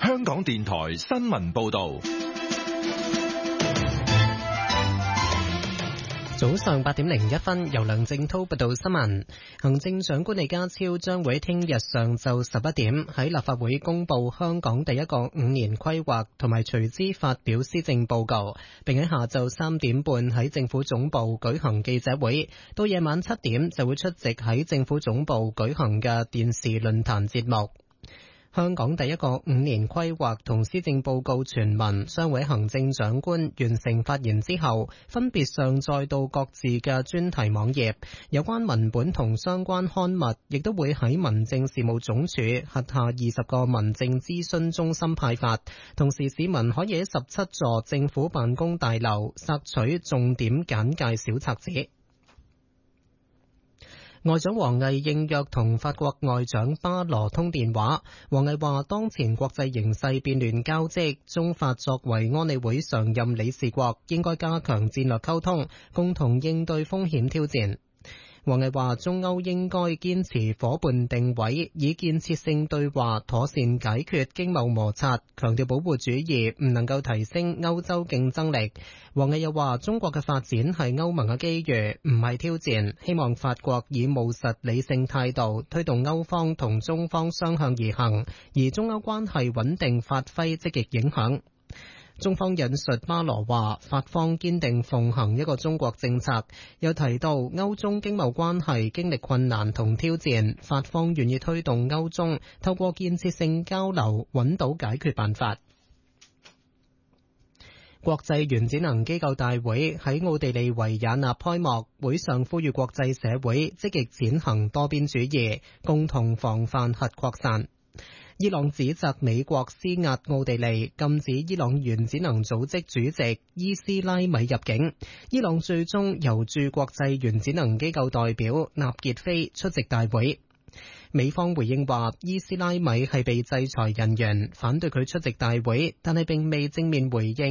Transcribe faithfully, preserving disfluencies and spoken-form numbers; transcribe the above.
香港電台新聞報道。 早上八點零一分，由梁正濤報道新聞。行政長官李家超將會聽日上晝十一點喺立法會公布香港第一個五年規劃，同埋隨之發表施政報告，並喺下晝三點半喺政府總部舉行記者會。到夜晚七點就會出席喺政府總部舉行嘅電視論壇節目。香港第一個五年規劃同施政報告全文將會行政長官完成發言之後，分別上載到各自嘅專題網頁。有關文本同相關刊物亦都會喺民政事務總署轄下二十個民政諮詢中心派發。同時，市民可以喺十七座政府辦公大樓索取重點簡介小冊子。外長王毅應約同法國外長巴羅通電話。王毅話，當前國際形勢變亂交織，中法作為安理會常任理事國，應該加強戰略溝通，共同應對風險挑戰。王毅話，中歐應該堅持夥伴定位，以建設性對話妥善解決經貿摩擦，強調保護主義唔能夠提升歐洲競爭力。王毅又話，中國嘅發展係歐盟嘅機遇，唔係挑戰，希望法國以務實理性態度推動歐方同中方相向而行，而中歐關係穩定發揮積極影響。中方引述巴羅話，法方堅定奉行一個中國政策，又提到歐中經貿關係經歷困難同挑戰，法方願意推動歐中透過建設性交流揾到解決辦法。國際原子能機構大會喺奧地利維也納開幕，會上呼籲國際社會積極踐行多邊主義，共同防範核擴散。伊朗指責美國施壓奧地利，禁止伊朗原子能組織主席伊斯拉米入境。伊朗最終由駐國際原子能機構代表納傑菲出席大會。美方回應話，伊斯拉米係被制裁人員，反對佢出席大會，但係並未正面回應